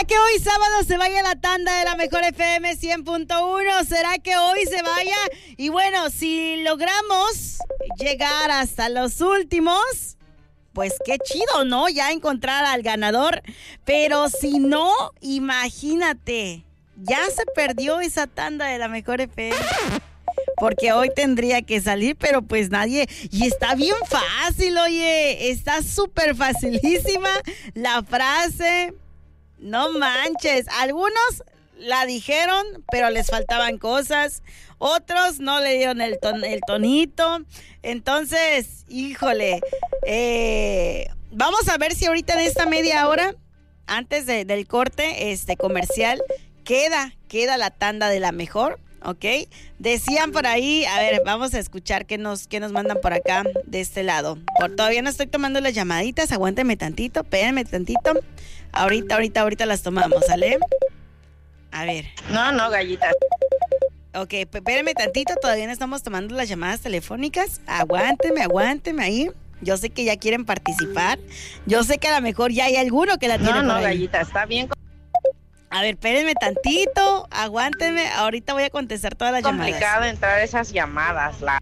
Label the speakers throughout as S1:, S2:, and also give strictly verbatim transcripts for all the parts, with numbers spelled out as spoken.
S1: que hoy sábado se vaya la tanda de la mejor F M cien punto uno? ¿Será que hoy se vaya? Y bueno, si logramos llegar hasta los últimos, pues qué chido, ¿no? Ya encontrar al ganador. Pero si no, imagínate, ya se perdió esa tanda de la mejor F M. Porque hoy tendría que salir, pero pues nadie. Y está bien fácil, oye. Está súper facilísima la frase. No manches. Algunos la dijeron, pero les faltaban cosas. Otros no le dieron el, ton, el tonito. Entonces, híjole. Eh, vamos a ver si ahorita en esta media hora, antes de, del corte este comercial, queda, queda la tanda de la mejor. ¿Ok? Decían por ahí, a ver, vamos a escuchar qué nos, qué nos mandan por acá, de este lado. Por, todavía no estoy tomando las llamaditas, aguántenme tantito, espérenme tantito. Ahorita, ahorita, ahorita las tomamos, ¿sale? A ver.
S2: No, no, gallita.
S1: Ok, espérenme tantito, todavía no estamos tomando las llamadas telefónicas. Aguántenme, aguántenme ahí. Yo sé que ya quieren participar. Yo sé que a lo mejor ya hay alguno que la tiene
S2: No,
S1: por
S2: no,
S1: ahí.
S2: gallita, está bien.
S1: A ver, espérenme tantito, aguántenme, ahorita voy a contestar todas las llamadas.
S2: Es complicado entrar a esas llamadas, la...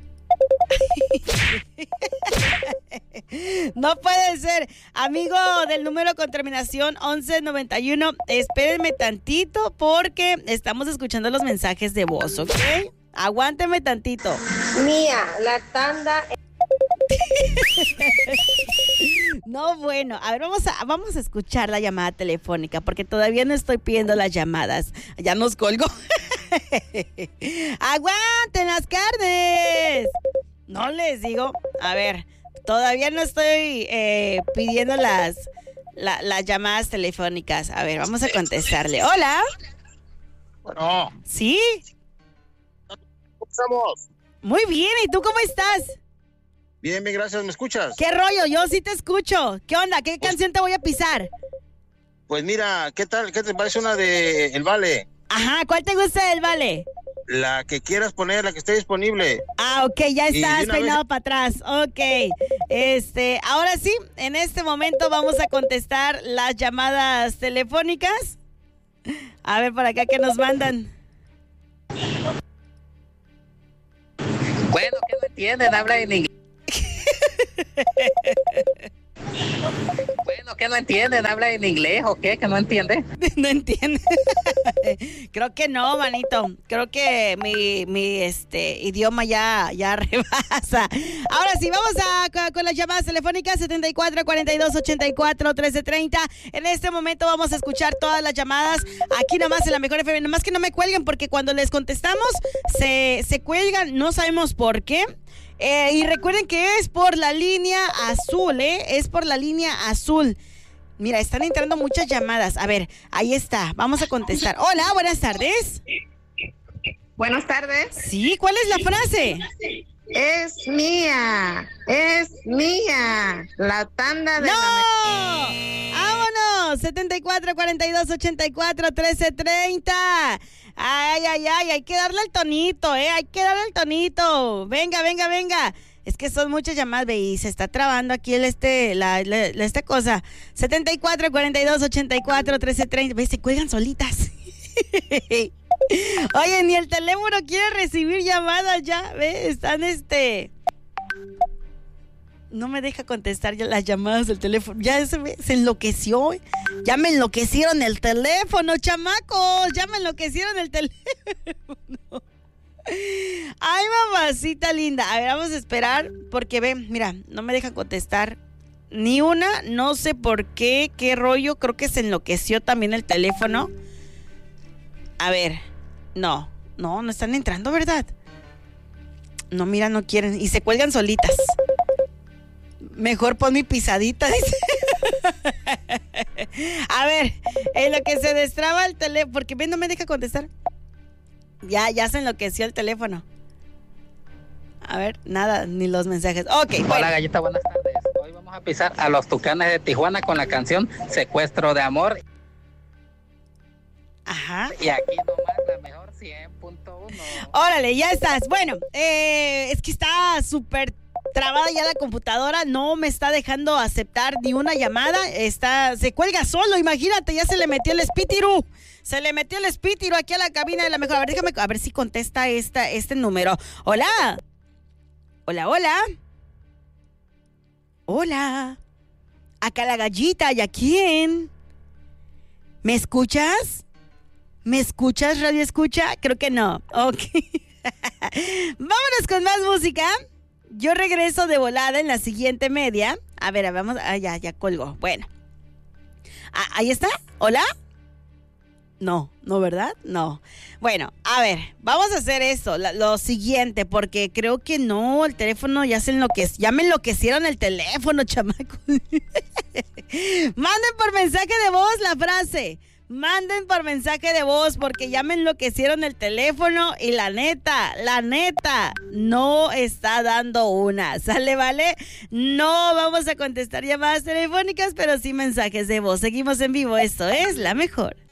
S1: No puede ser. Amigo del número con terminación once noventa y uno, espérenme tantito porque estamos escuchando los mensajes de voz, ¿ok? Aguántenme tantito.
S3: Mía, la tanda...
S1: No, bueno, a ver, vamos a, vamos a escuchar la llamada telefónica porque todavía no estoy pidiendo las llamadas. Ya nos colgó. ¡Aguanten las carnes! No les digo. A ver, todavía no estoy eh, pidiendo las, la, las llamadas telefónicas. A ver, vamos a contestarle. Hola.
S4: Bueno.
S1: ¿Sí?
S4: ¿Cómo estamos?
S1: Muy bien, ¿y tú cómo estás?
S4: Bien, bien, gracias. ¿Me escuchas?
S1: ¿Qué rollo? Yo sí te escucho. ¿Qué onda? ¿Qué
S4: pues,
S1: canción te voy a pisar?
S4: Pues mira, ¿qué tal? ¿Qué te parece una de El Vale?
S1: Ajá, ¿cuál te gusta del Vale?
S4: La que quieras poner, la que esté disponible.
S1: Ah, ok, ya estás peinado
S4: vez...
S1: para atrás. Ok, este, ahora sí, en este momento vamos a contestar las llamadas telefónicas. A ver, por acá, ¿qué nos mandan?
S5: Bueno, ¿qué no entienden? Habla en inglés. Bueno, ¿qué no entienden? ¿Habla en inglés o qué? ¿Que no entiende?
S1: No entiende. Creo que no, manito. Creo que mi, mi este idioma ya, ya rebasa. Ahora sí, vamos a con, con las llamadas telefónicas setenta y cuatro, cuarenta y dos, ochenta y cuatro, trece, treinta. En este momento vamos a escuchar todas las llamadas aquí nomás en la mejor F M. Nomás que no me cuelguen porque cuando les contestamos se, se cuelgan. No sabemos por qué. Eh, y recuerden que es por la línea azul, ¿eh? Es por la línea azul. Mira, están entrando muchas llamadas. A ver, ahí está. Vamos a contestar. Hola, buenas tardes.
S3: Buenas tardes.
S1: Sí, ¿cuál es la frase?
S3: Es mía, es mía, la tanda de
S1: ¡No!
S3: la...
S1: ¡Vámonos! setenta y cuatro, cuarenta y dos, ochenta y cuatro, trece, treinta. Ay, ay, ay, hay que darle el tonito, ¿eh? Hay que darle el tonito. Venga, venga, venga. Es que son muchas llamadas, ve, y se está trabando aquí el este, la, la, la esta cosa. setenta y cuatro, cuarenta y dos, ochenta y cuatro, trece, treinta. Ve, se cuelgan solitas. Oye, ni el teléfono quiere recibir llamadas ya, ve, están este... No me deja contestar ya las llamadas del teléfono. Ya se, se enloqueció. Ya me enloquecieron el teléfono, chamacos. Ya me enloquecieron el teléfono. Ay, mamacita linda. A ver, vamos a esperar. Porque ven, mira, no me deja contestar ni una. No sé por qué, qué rollo. Creo que se enloqueció también el teléfono. A ver, no, no, no están entrando, ¿verdad? No, mira, no quieren. Y se cuelgan solitas. Mejor pon mi pisadita, dice. A ver, en lo que se destraba el teléfono, porque ven, no me deja contestar. Ya, ya se enloqueció el teléfono. A ver, nada, ni los mensajes. Ok,
S5: Hola,
S1: bueno.
S5: Gallita, buenas tardes. Hoy vamos a pisar a los Tucanes de Tijuana con la canción Secuestro de Amor.
S1: Ajá.
S5: Y aquí nomás la mejor cien punto uno.
S1: Órale, ya estás. Bueno, eh, es que está súper trabada ya la computadora, no me está dejando aceptar ni una llamada, está, se cuelga solo, imagínate, ya se le metió el espíritu, se le metió el espíritu aquí a la cabina de la mejor. A ver, déjame, a ver si contesta esta, este número. Hola, hola, hola, hola, acá la gallita, ¿y a quién? ¿Me escuchas? ¿Me escuchas, radio escucha? Creo que no, ok. Vámonos con más música. Yo regreso de volada en la siguiente media. A ver, vamos. Ah, ya, ya colgó. Bueno. Ah, ¿ahí está? ¿Hola? No, no, ¿verdad? No. Bueno, a ver, vamos a hacer esto, la, lo siguiente, porque creo que no, el teléfono ya se enloqueció. Ya me enloquecieron el teléfono, chamacos. Manden por mensaje de voz la frase. Manden por mensaje de voz porque ya me enloquecieron el teléfono y la neta, la neta, no está dando una. ¿Sale, vale? No vamos a contestar llamadas telefónicas, pero sí mensajes de voz. Seguimos en vivo. Esto es La Mejor.